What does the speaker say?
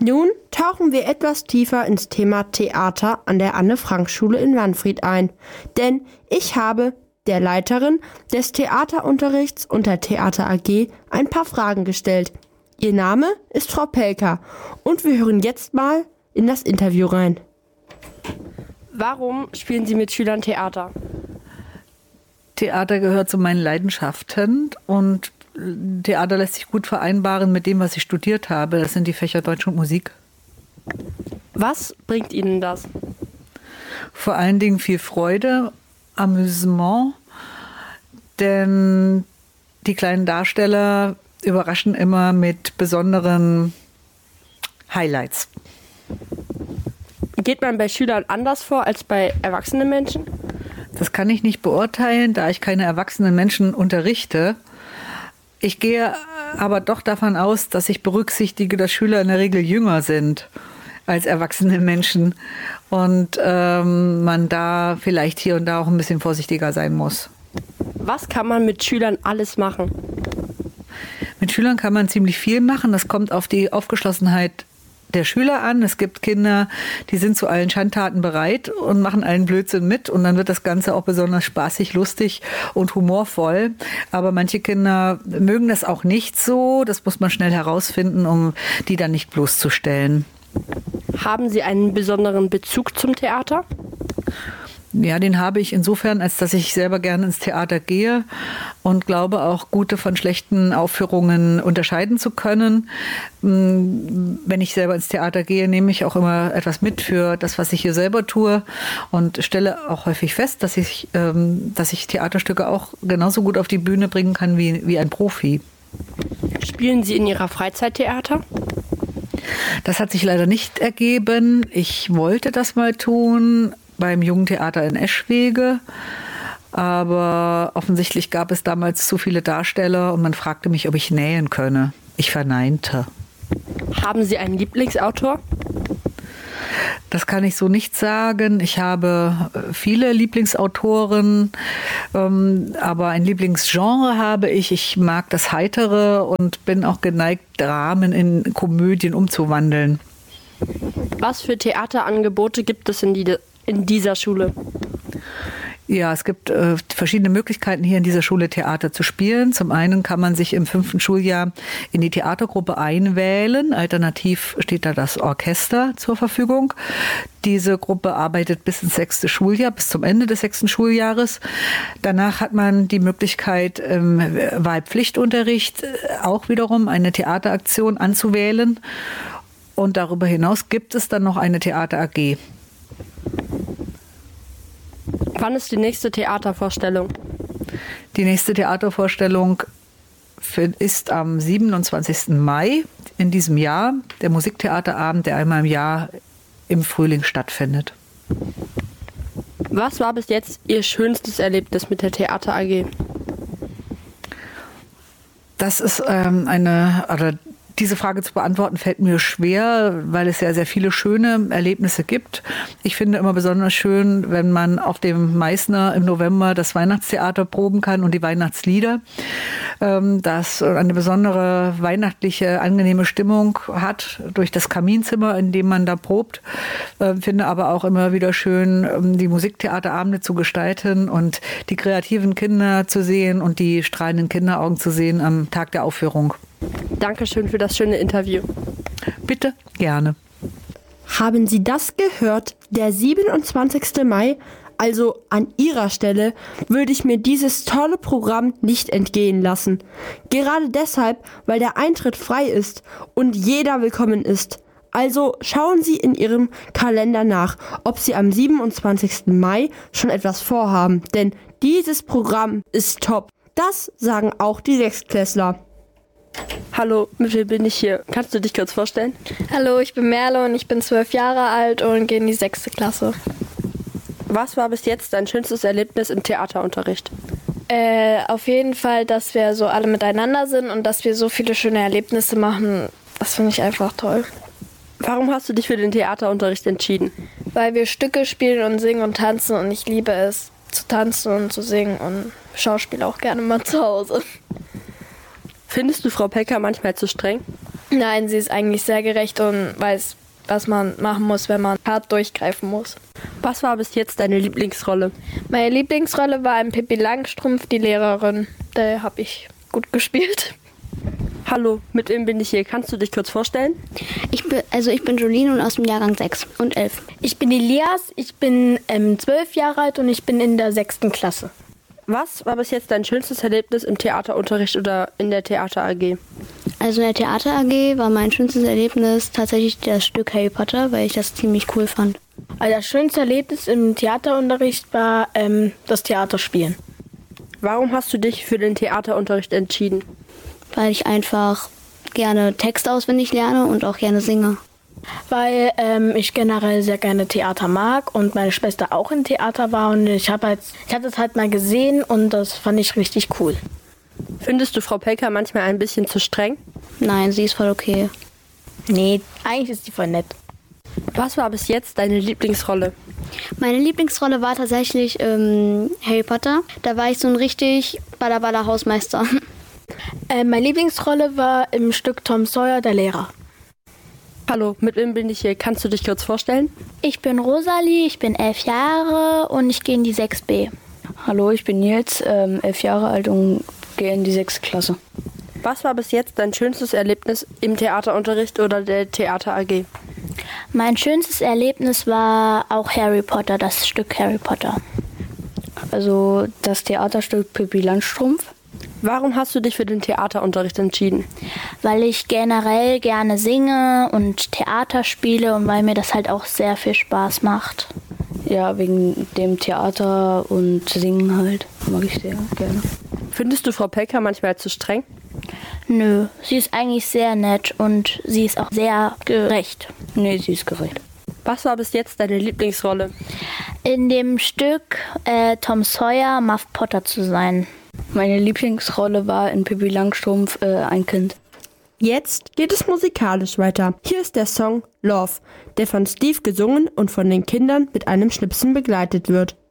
Nun tauchen wir etwas tiefer ins Thema Theater an der Anne-Frank-Schule in Wanfried ein. Denn ich habe der Leiterin des Theaterunterrichts und der Theater AG ein paar Fragen gestellt. Ihr Name ist Frau Pelker und wir hören jetzt mal in das Interview rein. Warum spielen Sie mit Schülern Theater? Theater gehört zu meinen Leidenschaften und Theater lässt sich gut vereinbaren mit dem, was ich studiert habe. Das sind die Fächer Deutsch und Musik. Was bringt Ihnen das? Vor allen Dingen viel Freude, Amüsement, denn die kleinen Darsteller überraschen immer mit besonderen Highlights. Geht man bei Schülern anders vor als bei erwachsenen Menschen? Das kann ich nicht beurteilen, da ich keine erwachsenen Menschen unterrichte. Ich gehe aber doch davon aus, dass ich berücksichtige, dass Schüler in der Regel jünger sind als erwachsene Menschen und man da vielleicht hier und da auch ein bisschen vorsichtiger sein muss. Was kann man mit Schülern alles machen? Mit Schülern kann man ziemlich viel machen. Das kommt auf die Aufgeschlossenheit der Schüler an. Es gibt Kinder, die sind zu allen Schandtaten bereit und machen allen Blödsinn mit. Und dann wird das Ganze auch besonders spaßig, lustig und humorvoll. Aber manche Kinder mögen das auch nicht so. Das muss man schnell herausfinden, um die dann nicht bloßzustellen. Haben Sie einen besonderen Bezug zum Theater? Ja, den habe ich insofern, als dass ich selber gerne ins Theater gehe und glaube auch gute von schlechten Aufführungen unterscheiden zu können. Wenn ich selber ins Theater gehe, nehme ich auch immer etwas mit für das, was ich hier selber tue und stelle auch häufig fest, dass ich Theaterstücke auch genauso gut auf die Bühne bringen kann wie ein Profi. Spielen Sie in Ihrer Freizeit Theater? Das hat sich leider nicht ergeben. Ich wollte das mal tun beim Jugendtheater in Eschwege, aber offensichtlich gab es damals zu viele Darsteller und man fragte mich, ob ich nähen könne. Ich verneinte. Haben Sie einen Lieblingsautor? Das kann ich so nicht sagen. Ich habe viele Lieblingsautoren, aber ein Lieblingsgenre habe ich. Ich mag das Heitere und bin auch geneigt, Dramen in Komödien umzuwandeln. Was für Theaterangebote gibt es in dieser Schule? Ja, es gibt verschiedene Möglichkeiten, hier in dieser Schule Theater zu spielen. Zum einen kann man sich im 5. Schuljahr in die Theatergruppe einwählen. Alternativ steht da das Orchester zur Verfügung. Diese Gruppe arbeitet bis ins 6. Schuljahr, bis zum Ende des 6. Schuljahres. Danach hat man die Möglichkeit, im Wahlpflichtunterricht auch wiederum eine Theateraktion anzuwählen. Und darüber hinaus gibt es dann noch eine Theater AG. Wann ist die nächste Theatervorstellung? Die nächste Theatervorstellung ist am 27. Mai in diesem Jahr, der Musiktheaterabend, der einmal im Jahr im Frühling stattfindet. Was war bis jetzt Ihr schönstes Erlebnis mit der Theater AG? Das ist diese Frage zu beantworten fällt mir schwer, weil es ja sehr viele schöne Erlebnisse gibt. Ich finde immer besonders schön, wenn man auf dem Meißner im November das Weihnachtstheater proben kann und die Weihnachtslieder. Das eine besondere weihnachtliche, angenehme Stimmung hat durch das Kaminzimmer, in dem man da probt. Finde aber auch immer wieder schön, die Musiktheaterabende zu gestalten und die kreativen Kinder zu sehen und die strahlenden Kinderaugen zu sehen am Tag der Aufführung. Dankeschön für das schöne Interview. Bitte, gerne. Haben Sie das gehört? Der 27. Mai? Also an Ihrer Stelle würde ich mir dieses tolle Programm nicht entgehen lassen. Gerade deshalb, weil der Eintritt frei ist und jeder willkommen ist. Also schauen Sie in Ihrem Kalender nach, ob Sie am 27. Mai schon etwas vorhaben. Denn dieses Programm ist top. Das sagen auch die Sechstklässler. Hallo, mit wem bin ich hier? Kannst du dich kurz vorstellen? Hallo, ich bin Merle und ich bin 12 Jahre alt und gehe in die 6. Klasse. Was war bis jetzt dein schönstes Erlebnis im Theaterunterricht? Auf jeden Fall, dass wir so alle miteinander sind und dass wir so viele schöne Erlebnisse machen. Das finde ich einfach toll. Warum hast du dich für den Theaterunterricht entschieden? Weil wir Stücke spielen und singen und tanzen und ich liebe es zu tanzen und zu singen und Schauspiel auch gerne mal zu Hause. Findest du Frau Pelker manchmal zu streng? Nein, sie ist eigentlich sehr gerecht und weiß, was man machen muss, wenn man hart durchgreifen muss. Was war bis jetzt deine Lieblingsrolle? Meine Lieblingsrolle war in Pippi Langstrumpf, die Lehrerin. Da habe ich gut gespielt. Hallo, mit wem bin ich hier? Kannst du dich kurz vorstellen? Ich bin Jolene und aus dem Jahrgang 6 und 11. Ich bin Elias, ich bin 12 Jahre alt und ich bin in der 6. Klasse. Was war bis jetzt dein schönstes Erlebnis im Theaterunterricht oder in der Theater AG? Also in der Theater AG war mein schönstes Erlebnis tatsächlich das Stück Harry Potter, weil ich das ziemlich cool fand. Also das schönste Erlebnis im Theaterunterricht war das Theaterspielen. Warum hast du dich für den Theaterunterricht entschieden? Weil ich einfach gerne Texte auswendig lerne und auch gerne singe. Weil ich generell sehr gerne Theater mag und meine Schwester auch im Theater war und ich habe das halt mal gesehen und das fand ich richtig cool. Findest du Frau Pelker manchmal ein bisschen zu streng? Nein, sie ist voll okay. Nee, eigentlich ist die voll nett. Was war bis jetzt deine Lieblingsrolle? Meine Lieblingsrolle war tatsächlich Harry Potter. Da war ich so ein richtig baller Hausmeister. Meine Lieblingsrolle war im Stück Tom Sawyer, der Lehrer. Hallo, mit wem bin ich hier? Kannst du dich kurz vorstellen? Ich bin Rosalie, ich bin 11 Jahre und ich gehe in die 6b. Hallo, ich bin Nils, 11 Jahre alt und gehe in die 6. Klasse. Was war bis jetzt dein schönstes Erlebnis im Theaterunterricht oder der Theater AG? Mein schönstes Erlebnis war auch Harry Potter, das Stück Harry Potter. Also das Theaterstück Pippi Langstrumpf. Warum hast du dich für den Theaterunterricht entschieden? Weil ich generell gerne singe und Theater spiele und weil mir das halt auch sehr viel Spaß macht. Ja, wegen dem Theater und Singen halt. Mag ich sehr gerne. Findest du Frau Pelker manchmal zu streng? Nö, sie ist eigentlich sehr nett und sie ist auch sehr gerecht. Nee, sie ist gerecht. Was war bis jetzt deine Lieblingsrolle? In dem Stück Tom Sawyer, Muff Potter zu sein. Meine Lieblingsrolle war in Pippi Langstrumpf ein Kind. Jetzt geht es musikalisch weiter. Hier ist der Song Love, der von Steve gesungen und von den Kindern mit einem Schnipsen begleitet wird.